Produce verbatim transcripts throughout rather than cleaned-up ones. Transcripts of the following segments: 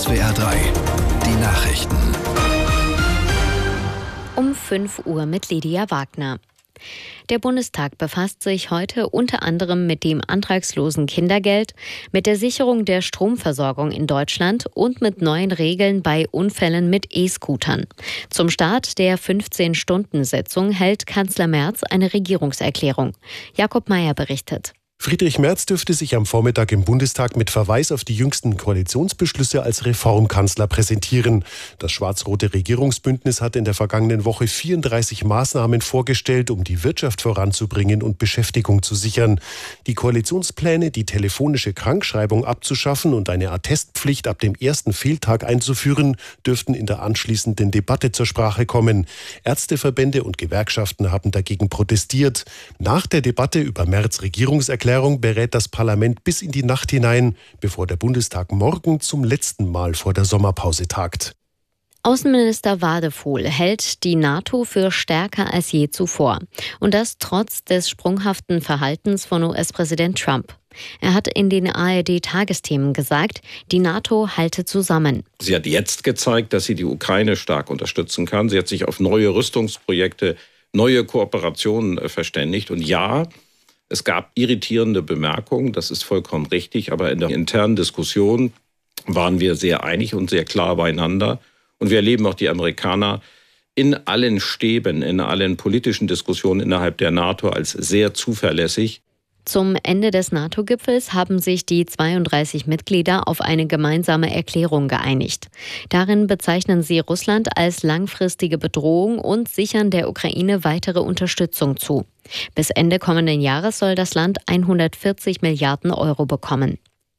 S W R drei, die Nachrichten. Um fünf Uhr mit Lydia Wagner. Der Bundestag befasst sich heute unter anderem mit dem antragslosen Kindergeld, mit der Sicherung der Stromversorgung in Deutschland und mit neuen Regeln bei Unfällen mit E-Scootern. Zum Start der fünfzehn-Stunden-Sitzung hält Kanzler Merz eine Regierungserklärung. Jakob Mayer berichtet. Friedrich Merz dürfte sich am Vormittag im Bundestag mit Verweis auf die jüngsten Koalitionsbeschlüsse als Reformkanzler präsentieren. Das schwarz-rote Regierungsbündnis hat in der vergangenen Woche vierunddreißig Maßnahmen vorgestellt, um die Wirtschaft voranzubringen und Beschäftigung zu sichern. Die Koalitionspläne, die telefonische Krankschreibung abzuschaffen und eine Attestpflicht ab dem ersten Fehltag einzuführen, dürften in der anschließenden Debatte zur Sprache kommen. Ärzteverbände und Gewerkschaften haben dagegen protestiert. Nach der Debatte über Merz' Regierungserklärung berät das Parlament bis in die Nacht hinein, bevor der Bundestag morgen zum letzten Mal vor der Sommerpause tagt. Außenminister Wadefuhl hält die NATO für stärker als je zuvor. Und das trotz des sprunghaften Verhaltens von U S-Präsident Trump. Er hat in den A R D-Tagesthemen gesagt, die NATO halte zusammen. Sie hat jetzt gezeigt, dass sie die Ukraine stark unterstützen kann. Sie hat sich auf neue Rüstungsprojekte, neue Kooperationen verständigt. Und ja, es gab irritierende Bemerkungen, das ist vollkommen richtig, aber in der internen Diskussion waren wir sehr einig und sehr klar beieinander. Und wir erleben auch die Amerikaner in allen Stäben, in allen politischen Diskussionen innerhalb der NATO als sehr zuverlässig. Zum Ende des NATO-Gipfels haben sich die zweiunddreißig Mitglieder auf eine gemeinsame Erklärung geeinigt. Darin bezeichnen sie Russland als langfristige Bedrohung und sichern der Ukraine weitere Unterstützung zu. Bis Ende kommenden Jahres soll das Land hundertvierzig Milliarden Euro bekommen.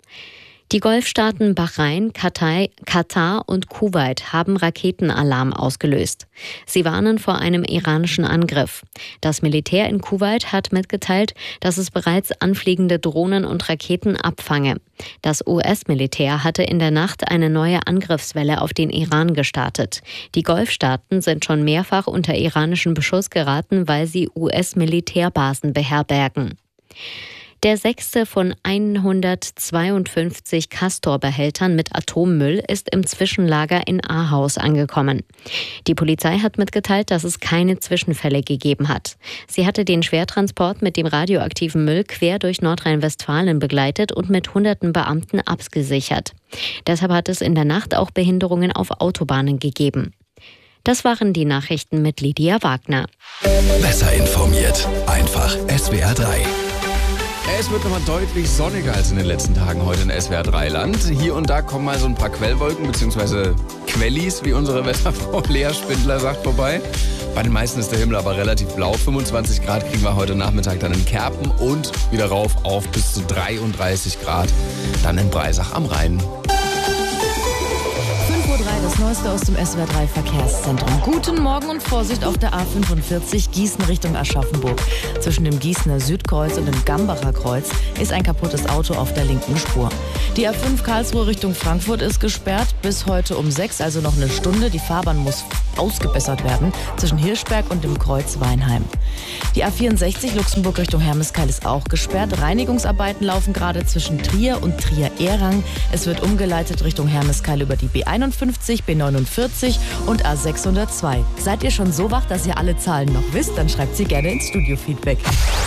Die Golfstaaten Bahrain, Katar, Katar und Kuwait haben Raketenalarm ausgelöst. Sie warnen vor einem iranischen Angriff. Das Militär in Kuwait hat mitgeteilt, dass es bereits anfliegende Drohnen und Raketen abfange. Das U S-Militär hatte in der Nacht eine neue Angriffswelle auf den Iran gestartet. Die Golfstaaten sind schon mehrfach unter iranischen Beschuss geraten, weil sie U S-Militärbasen beherbergen. Der sechste von hundertzweiundfünfzig Castor-Behältern mit Atommüll ist im Zwischenlager in Ahaus angekommen. Die Polizei hat mitgeteilt, dass es keine Zwischenfälle gegeben hat. Sie hatte den Schwertransport mit dem radioaktiven Müll quer durch Nordrhein-Westfalen begleitet und mit hunderten Beamten abgesichert. Deshalb hat es in der Nacht auch Behinderungen auf Autobahnen gegeben. Das waren die Nachrichten mit Lydia Wagner. Besser informiert, einfach S W R drei. Es wird nochmal deutlich sonniger als in den letzten Tagen heute in S W R drei Land. Hier und da kommen mal so ein paar Quellwolken bzw. Quellis, wie unsere Wetterfrau Lea Spindler sagt, vorbei. Bei den meisten ist der Himmel aber relativ blau. fünfundzwanzig Grad kriegen wir heute Nachmittag dann in Kerpen und wieder rauf auf bis zu dreiunddreißig Grad dann in Breisach am Rhein. fünf Uhr drei, das Neueste aus dem S W R drei Verkehrszentrum. Guten Morgen und Vorsicht auf der A fünfundvierzig Gießen Richtung Aschaffenburg. Zwischen dem Gießener Südkreuz und dem Gambacher Kreuz ist ein kaputtes Auto auf der linken Spur. Die A fünf Karlsruhe Richtung Frankfurt ist gesperrt bis heute um sechs, also noch eine Stunde. Die Fahrbahn muss ausgebessert werden zwischen Hirschberg und dem Kreuz Weinheim. Die A vierundsechzig Luxemburg Richtung Hermeskeil ist auch gesperrt. Reinigungsarbeiten laufen gerade zwischen Trier und Trier-Ehrang. Es wird umgeleitet Richtung Hermeskeil über die B einundfünfzig, B neunundvierzig und A sechshundertzwei. Seid ihr schon so wach, dass ihr alle Zahlen noch wisst? Dann schreibt sie gerne ins Studio-Feedback.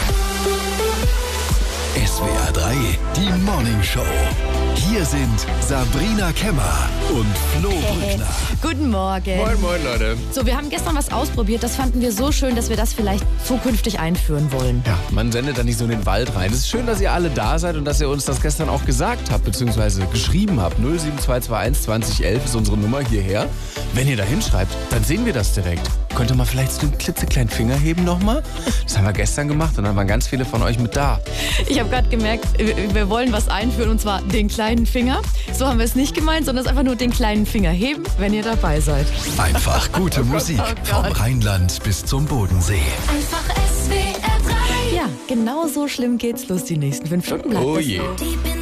S W R drei, die Morning Show. Hier sind Sabrina Kemmer und Flo Brückner. Guten Morgen. Moin, moin, Leute. So, wir haben gestern was ausprobiert. Das fanden wir so schön, dass wir das vielleicht zukünftig einführen wollen. Ja, man sendet da nicht so in den Wald rein. Es ist schön, dass ihr alle da seid und dass ihr uns das gestern auch gesagt habt, beziehungsweise geschrieben habt. null sieben zwei zwei eins zwanzig elf ist unsere Nummer hierher. Wenn ihr da hinschreibt, dann sehen wir das direkt. Könnt ihr mal vielleicht so einen klitzekleinen Finger heben nochmal? Das haben wir gestern gemacht und dann waren ganz viele von euch mit da. Ich habe gerade gemerkt, wir wollen was einführen und zwar den kleinen Finger. So haben wir es nicht gemeint, sondern es einfach nur den kleinen Finger heben, wenn ihr dabei seid. Einfach gute Musik vom Rheinland bis zum Bodensee. Einfach S W R drei. Ja, genau so schlimm geht's los die nächsten fünf Stunden. Bleibt Oh das je. so.